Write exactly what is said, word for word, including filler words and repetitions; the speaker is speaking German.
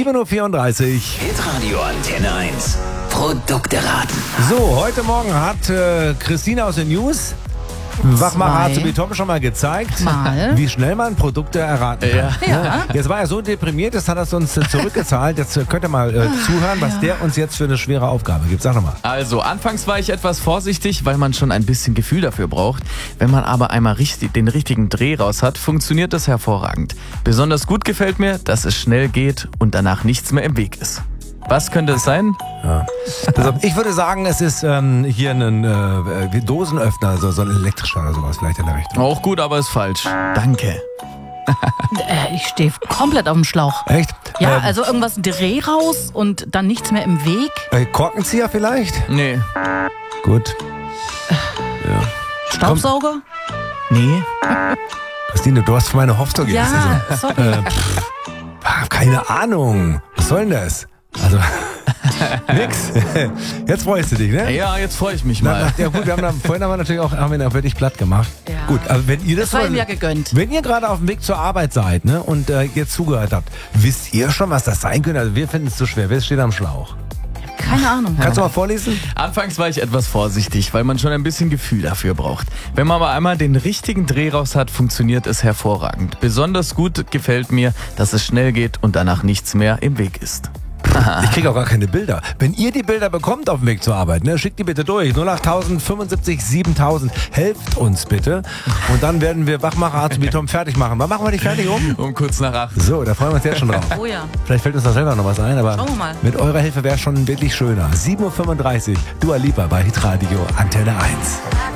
sieben Uhr vierunddreißig. Hitradio Antenne eins. Produkte raten. So, heute Morgen hat äh, Christina aus den News Wachmacher hat zu Tom schon mal gezeigt, mal. wie schnell man Produkte erraten kann. Ja. Ja. Jetzt war er so deprimiert, das hat er uns äh, zurückgezahlt. Jetzt äh, könnt ihr mal äh, zuhören, was ja. der uns jetzt für eine schwere Aufgabe gibt. Sag nochmal. Also, anfangs war ich etwas vorsichtig, weil man schon ein bisschen Gefühl dafür braucht. Wenn man aber einmal richtig, den richtigen Dreh raus hat, funktioniert das hervorragend. Besonders gut gefällt mir, dass es schnell geht und danach nichts mehr im Weg ist. Was könnte es sein? Ja. Also ich würde sagen, es ist ähm, hier ein äh, Dosenöffner, also so ein elektrischer oder sowas vielleicht in der Richtung. Auch gut, aber ist falsch. Danke. äh, ich stehe komplett auf dem Schlauch. Echt? Ja, ähm, also irgendwas Dreh raus und dann nichts mehr im Weg. Äh, Korkenzieher vielleicht? Nee. Gut. Ja. Staubsauger? Nee. Christine, du hast für meine Hoffnung Ja, also, sorry. Äh, pff, keine Ahnung. Was soll denn das? Also, nix. Jetzt freust du dich, ne? Ja, jetzt freue ich mich Na, mal. na, ja gut, wir haben da, vorhin haben wir natürlich auch, haben wir ihn auch wirklich platt gemacht. Ja. Gut, aber wenn ihr das, Das war mal- ihm ja gegönnt. Wenn ihr gerade auf dem Weg zur Arbeit seid, ne, und äh, jetzt zugehört habt, wisst ihr schon, was das sein könnte? Also wir finden es zu schwer. Wer steht am Schlauch? Keine Ahnung. Kannst du mal vorlesen? Anfangs war ich etwas vorsichtig, weil man schon ein bisschen Gefühl dafür braucht. Wenn man aber einmal den richtigen Dreh raus hat, funktioniert es hervorragend. Besonders gut gefällt mir, dass es schnell geht und danach nichts mehr im Weg ist. Ich kriege auch gar keine Bilder. Wenn ihr die Bilder bekommt auf dem Weg zur Arbeit, ne, schickt die bitte durch. null acht fünfundsiebzig siebentausend. Helft uns bitte. Und dann werden wir Wachmacher Azubi Tom fertig machen. Wann machen wir dich fertig um? Um kurz nach acht. So, da freuen wir uns jetzt schon drauf. Oh ja. Vielleicht fällt uns da selber noch was ein, aber Schauen wir mal. mit eurer Hilfe wäre es schon wirklich schöner. sieben Uhr fünfunddreißig. Dua Lipa bei Hitradio Antenne eins.